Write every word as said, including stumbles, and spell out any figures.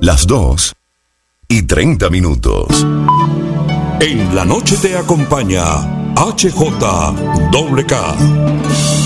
Las dos y treinta minutos. En la noche te acompaña H J K.